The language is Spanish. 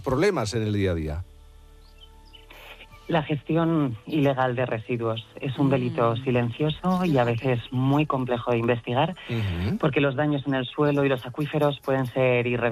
problemas en el día a día? La gestión ilegal de residuos es un delito silencioso y a veces muy complejo de investigar, porque los daños en el suelo y los acuíferos pueden ser irreversibles.